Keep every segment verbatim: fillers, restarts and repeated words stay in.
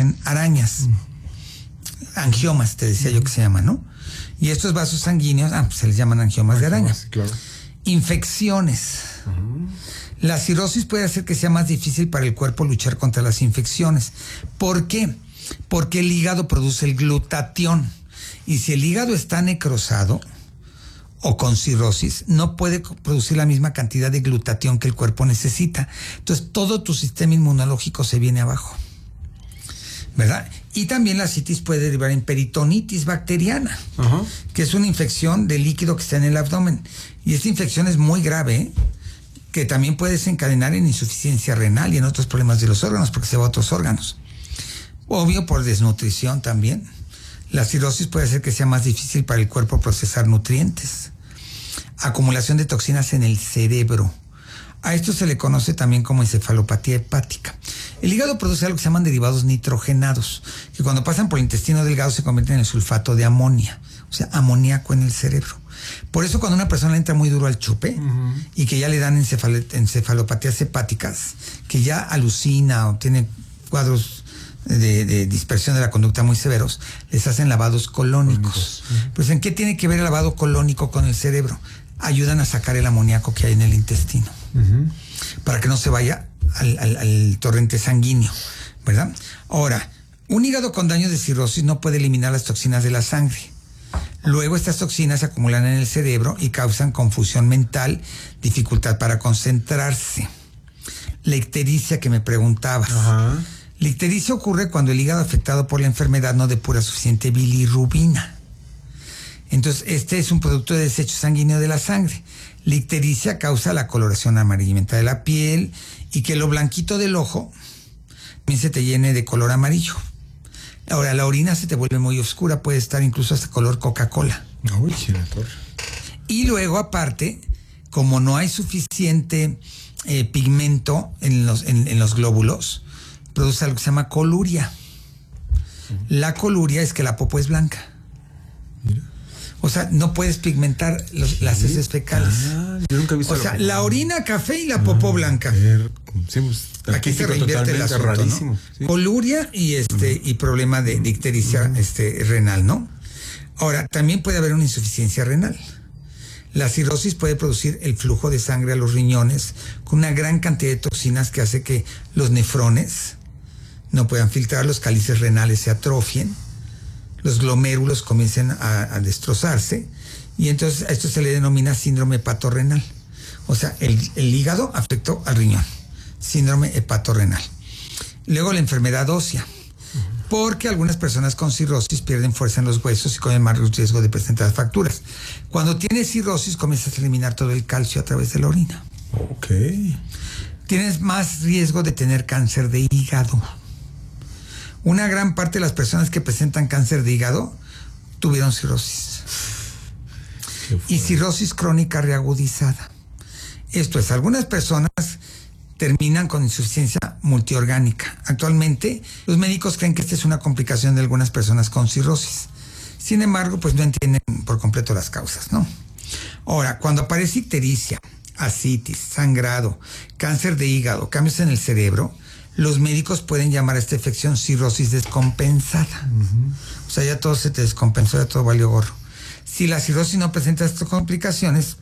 producen arañas. Mm. Angiomas, te decía mm. yo que se llaman, ¿no? Y estos vasos sanguíneos, ah, pues se les llaman angiomas, angiomas de araña. Sí, claro. Infecciones. Uh-huh. La cirrosis puede hacer que sea más difícil para el cuerpo luchar contra las infecciones. ¿Por qué? Porque el hígado produce el glutatión. Y si el hígado está necrosado o con cirrosis, no puede producir la misma cantidad de glutatión que el cuerpo necesita. Entonces, todo tu sistema inmunológico se viene abajo, ¿verdad? Y también la citis puede derivar en peritonitis bacteriana, uh-huh. que es una infección del líquido que está en el abdomen. Y esta infección es muy grave, ¿eh? Que también puede desencadenar en insuficiencia renal y en otros problemas de los órganos, porque se va a otros órganos. Obvio, por desnutrición también. La cirrosis puede hacer que sea más difícil para el cuerpo procesar nutrientes. Acumulación de toxinas en el cerebro. A esto se le conoce también como encefalopatía hepática. El hígado produce algo que se llaman derivados nitrogenados, que cuando pasan por el intestino delgado se convierten en el sulfato de amonia, o sea, amoníaco en el cerebro. Por eso cuando una persona le entra muy duro al chupe uh-huh. y que ya le dan encefal- encefalopatías hepáticas, que ya alucina o tiene cuadros de, de dispersión de la conducta muy severos, les hacen lavados colónicos. Uh-huh. Pues ¿en qué tiene que ver el lavado colónico con el cerebro? Ayudan a sacar el amoníaco que hay en el intestino, uh-huh. para que no se vaya al, al, al torrente sanguíneo, ¿verdad? Ahora, un hígado con daño de cirrosis no puede eliminar las toxinas de la sangre. Luego estas toxinas se acumulan en el cerebro y causan confusión mental, dificultad para concentrarse. La ictericia que me preguntabas. Ajá. La ictericia ocurre cuando el hígado afectado por la enfermedad no depura suficiente bilirrubina. Entonces, este es un producto de desecho sanguíneo de la sangre. La ictericia causa la coloración amarillenta de la piel y que lo blanquito del ojo también se te llene de color amarillo. Ahora, la orina se te vuelve muy oscura, puede estar incluso hasta color Coca-Cola. Uy, senator. Y luego, aparte, como no hay suficiente eh, pigmento en los, en, en los glóbulos, produce algo que se llama coluria. Uh-huh. La coluria es que la popo es blanca. Mira. O sea, no puedes pigmentar los, las ¿Sí? heces fecales. Ah, yo nunca he visto. O sea, la orina café y la popo ah, blanca. Ver, sí, pues, aquí se reinvierte el asunto, rarísimo, ¿no? Sí. Coluria y este uh-huh. y problema de, de ictericia uh-huh. este, renal, ¿no? Ahora, también puede haber una insuficiencia renal. La cirrosis puede producir el flujo de sangre a los riñones con una gran cantidad de toxinas que hace que los nefrones no puedan filtrar, los cálices renales se atrofien, los glomérulos comiencen a, a destrozarse, y entonces a esto se le denomina síndrome hepatorrenal. O sea, el, el hígado afectó al riñón. Síndrome hepatorrenal. Luego la enfermedad ósea, porque algunas personas con cirrosis pierden fuerza en los huesos y corren más riesgo de presentar fracturas. Cuando tienes cirrosis comienzas a eliminar todo el calcio a través de la orina. Ok. Tienes más riesgo de tener cáncer de hígado. Una gran parte de las personas que presentan cáncer de hígado tuvieron cirrosis. Y cirrosis crónica reagudizada. Esto es, algunas personas terminan con insuficiencia multiorgánica. Actualmente, los médicos creen que esta es una complicación de algunas personas con cirrosis. Sin embargo, pues no entienden por completo las causas, ¿no? Ahora, cuando aparece ictericia, ascitis, sangrado, cáncer de hígado, cambios en el cerebro, los médicos pueden llamar a esta afección cirrosis descompensada. Uh-huh. O sea, ya todo se te descompensó, ya todo valió gorro. Si la cirrosis no presenta estas complicaciones,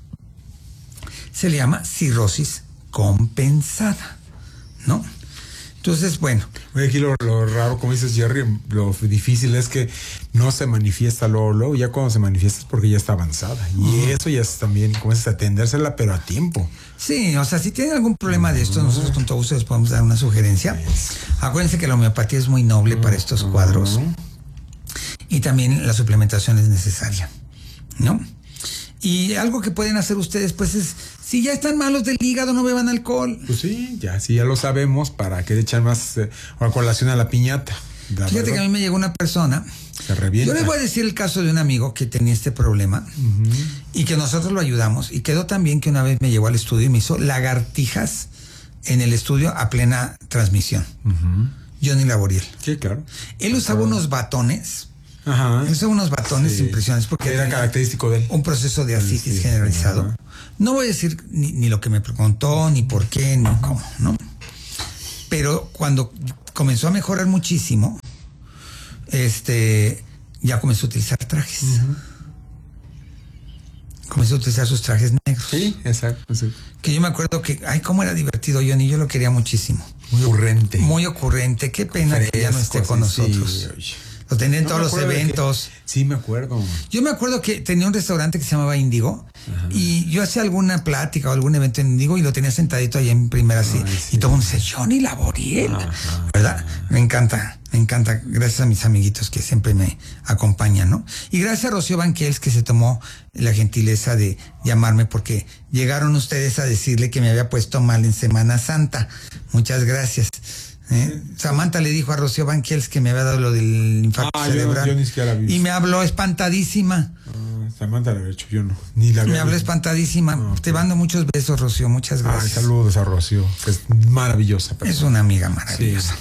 se le llama cirrosis compensada, ¿no? Entonces, bueno. Oye, aquí lo, lo raro, como dices, Jerry, lo difícil es que no se manifiesta luego, luego, ya cuando se manifiesta es porque ya está avanzada. Y uh-huh. eso ya es también, como es atendérsela, pero a tiempo. Sí, o sea, si tienen algún problema uh-huh. de esto, nosotros con todo gusto les podemos dar una sugerencia. Yes. Acuérdense que la homeopatía es muy noble uh-huh. para estos cuadros. Uh-huh. Y también la suplementación es necesaria, ¿no? Y algo que pueden hacer ustedes, pues es, si ya están malos del hígado, no beban alcohol. Pues sí, ya sí, ya lo sabemos, para que le echan más eh, una colación a la piñata. Fíjate verdad. Que a mí me llegó una persona. Se revienta. Yo les voy a decir el caso de un amigo que tenía este problema uh-huh. y que nosotros lo ayudamos. Y quedó tan bien que una vez me llegó al estudio y me hizo lagartijas en el estudio a plena transmisión. Uh-huh. Johnny Laboriel. Sí, claro. Él usaba claro. unos batones. Ajá. Él usaba unos batones sí. impresionantes porque era característico de él. Un proceso de ascitis sí, generalizado. Ajá. No voy a decir ni, ni lo que me preguntó, ni por qué, ni cómo, ¿no? Pero cuando comenzó a mejorar muchísimo, este, ya comenzó a utilizar trajes. Uh-huh. Comenzó a utilizar sus trajes negros. Sí, exacto, exacto. Que yo me acuerdo que, ay, cómo era divertido Johnny, yo lo quería muchísimo. Muy ocurrente. Muy ocurrente. Qué pena Fresco, que ya no esté con sí, nosotros. Sí. Lo tenía en no todos los eventos. Que, sí, me acuerdo. Yo me acuerdo que tenía un restaurante que se llamaba Índigo. Ajá. Y yo hacía alguna plática o algún evento en Índigo y lo tenía sentadito ahí en primera así. Ay, sí. Y todo el mundo dice, Johnny Laboriel. Ajá. ¿Verdad? Me encanta, me encanta. Gracias a mis amiguitos que siempre me acompañan, ¿no? Y gracias a Rocío Banquels que se tomó la gentileza de llamarme porque llegaron ustedes a decirle que me había puesto mal en Semana Santa. Muchas gracias. ¿Eh? Samantha le dijo a Rocío Banquels que me había dado lo del infarto ah, cerebral. Yo, yo ni siquiera la vi. Y me habló espantadísima. Ah, Samantha la había hecho, yo no. Ni la Me habló espantadísima. No, Te mando muchos besos, Rocío. Muchas gracias. Ay, saludos a Rocío, que es maravillosa persona. Es una amiga maravillosa.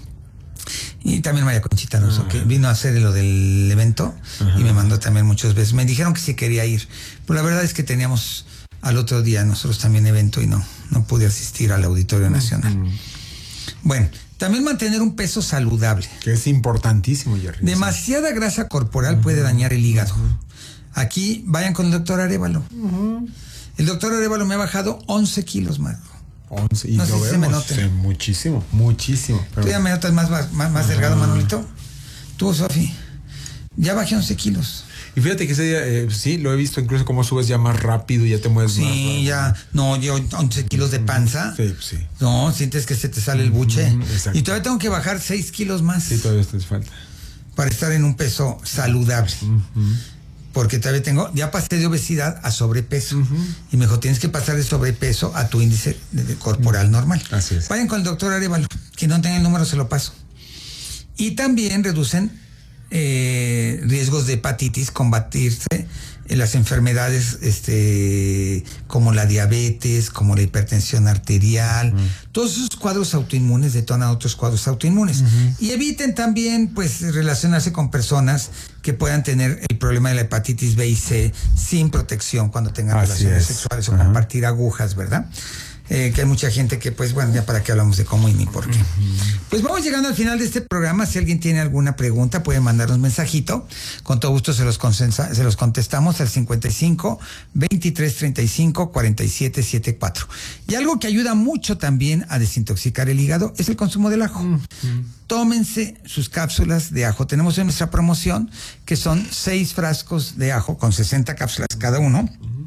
Sí. Y también María Conchita Alonso, ah, que vino a hacer lo del evento. Ajá. Y me mandó también muchos besos. Me dijeron que sí quería ir. Pero la verdad es que teníamos al otro día nosotros también evento y no, no pude asistir al Auditorio Nacional. Uh-huh. Bueno, también mantener un peso saludable. Que es importantísimo, Jerry. Demasiada grasa corporal uh-huh. puede dañar el hígado. Uh-huh. Aquí vayan con el doctor Arévalo. Uh-huh. El doctor Arévalo me ha bajado once kilos, Marco. once, y no lo sé vemos, si se me sí, muchísimo, muchísimo. Pero... ¿Tú ya me notas más, más, más uh-huh. delgado, Manolito? Tú, Sofi, ya bajé once kilos. Y fíjate que ese día, eh, sí, lo he visto incluso cómo subes ya más rápido y ya te mueves sí, más. Sí, ya, no, yo once kilos de panza. Sí, sí. No, sientes que se te sale el buche. Mm, y todavía tengo que bajar seis kilos más. Sí, todavía te falta. Para estar en un peso saludable. Uh-huh. Porque todavía tengo, ya pasé de obesidad a sobrepeso. Uh-huh. Y mejor tienes que pasar de sobrepeso a tu índice de, de corporal uh-huh. normal. Así es. Vayan con el doctor Arévalo. Quien no tenga el número se lo paso. Y también reducen Eh, riesgos de hepatitis, combatirse eh, las enfermedades este, como la diabetes, como la hipertensión arterial, uh-huh. todos esos cuadros autoinmunes detonan otros cuadros autoinmunes. Uh-huh. Y eviten también pues relacionarse con personas que puedan tener el problema de la hepatitis B y C sin protección cuando tengan Así relaciones es. sexuales o uh-huh. compartir agujas, ¿verdad? Eh, que hay mucha gente que, pues, bueno, ya para qué hablamos de cómo y ni por qué. Uh-huh. Pues vamos llegando al final de este programa. Si alguien tiene alguna pregunta, puede mandarnos un mensajito. Con todo gusto se los, consensa, se los contestamos al cincuenta y cinco, veintitrés, treinta y cinco, cuarenta y siete, setenta y cuatro. Y algo que ayuda mucho también a desintoxicar el hígado es el consumo del ajo. Uh-huh. Tómense sus cápsulas de ajo. Tenemos en nuestra promoción que son seis frascos de ajo con sesenta cápsulas cada uno. Uh-huh.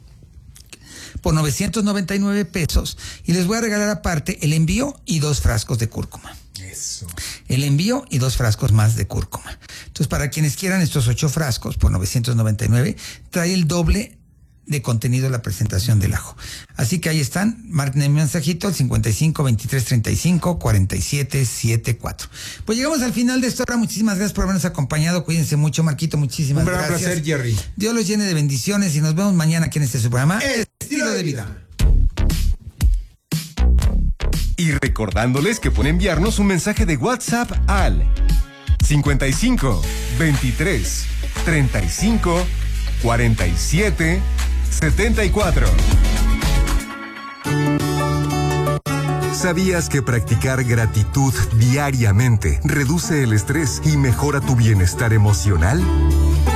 Por novecientos noventa y nueve pesos y les voy a regalar aparte el envío y dos frascos de cúrcuma. Eso. El envío y dos frascos más de cúrcuma. Entonces, para quienes quieran estos ocho frascos por novecientos noventa y nueve, trae el doble de contenido la presentación del ajo. Así que ahí están, marquen el mensajito al cincuenta y cinco, veintitrés, treinta y cinco, cuarenta y siete, setenta y cuatro. Pues llegamos al final de esta hora. Muchísimas gracias por habernos acompañado. Cuídense mucho, Marquito. Muchísimas Un gran gracias. placer, Jerry. Dios los llene de bendiciones y nos vemos mañana aquí en este su programa Estilo, Estilo de Vida. Y recordándoles que pueden enviarnos un mensaje de WhatsApp al cincuenta y cinco, veintitrés, treinta y cinco, cuarenta y siete, setenta y cuatro. ¿Sabías que practicar gratitud diariamente reduce el estrés y mejora tu bienestar emocional?